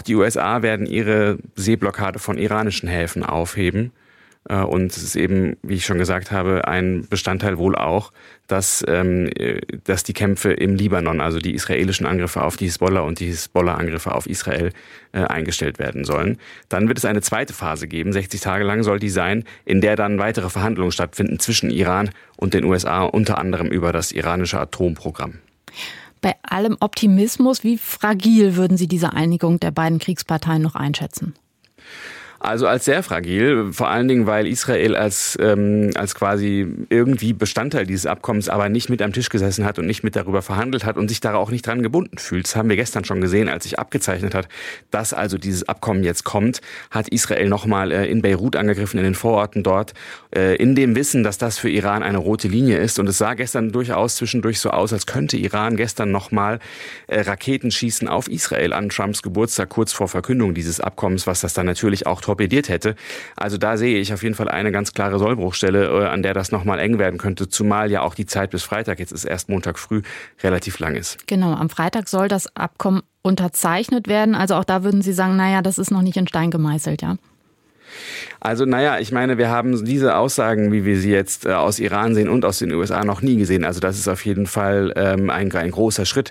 die USA werden ihre Seeblockade von iranischen Häfen aufheben. Und es ist eben, wie ich schon gesagt habe, ein Bestandteil wohl auch, dass die Kämpfe im Libanon, also die israelischen Angriffe auf die Hisbollah und die Hisbollah-Angriffe auf Israel eingestellt werden sollen. Dann wird es eine zweite Phase geben, 60 Tage lang soll die sein, in der dann weitere Verhandlungen stattfinden zwischen Iran und den USA, unter anderem über das iranische Atomprogramm. Bei allem Optimismus, wie fragil würden Sie diese Einigung der beiden Kriegsparteien noch einschätzen? Also als sehr fragil, vor allen Dingen, weil Israel als quasi irgendwie Bestandteil dieses Abkommens aber nicht mit am Tisch gesessen hat und nicht mit darüber verhandelt hat und sich da auch nicht dran gebunden fühlt. Das haben wir gestern schon gesehen, als sich abgezeichnet hat, dass also dieses Abkommen jetzt kommt, hat Israel nochmal in Beirut angegriffen, in den Vororten dort, in dem Wissen, dass das für Iran eine rote Linie ist. Und es sah gestern durchaus zwischendurch so aus, als könnte Iran gestern nochmal Raketen schießen auf Israel an Trumps Geburtstag, kurz vor Verkündung dieses Abkommens, was das dann natürlich auch torpediert hätte. Also da sehe ich auf jeden Fall eine ganz klare Sollbruchstelle, an der das nochmal eng werden könnte, zumal ja auch die Zeit bis Freitag, jetzt ist erst Montag früh, relativ lang ist. Genau, am Freitag soll das Abkommen unterzeichnet werden. Also auch da würden Sie sagen, naja, das ist noch nicht in Stein gemeißelt, ja? Also ich meine, wir haben diese Aussagen, wie wir sie jetzt aus Iran sehen und aus den USA noch nie gesehen. Also das ist auf jeden Fall ein großer Schritt.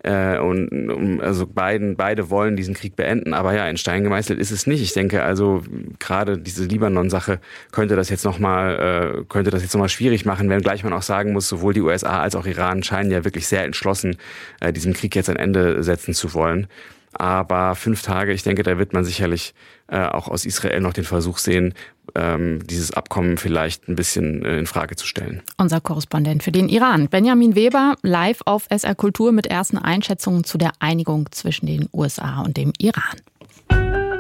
Also beide wollen diesen Krieg beenden. Aber ja, in Stein gemeißelt ist es nicht. Ich denke also, gerade diese Libanon-Sache könnte das jetzt nochmal schwierig machen, wenngleich man auch sagen muss, sowohl die USA als auch Iran scheinen ja wirklich sehr entschlossen, diesem Krieg jetzt ein Ende setzen zu wollen. Aber 5 Tage, ich denke, da wird man sicherlich auch aus Israel noch den Versuch sehen, dieses Abkommen vielleicht ein bisschen in Frage zu stellen. Unser Korrespondent für den Iran, Benjamin Weber, live auf SR Kultur mit ersten Einschätzungen zu der Einigung zwischen den USA und dem Iran.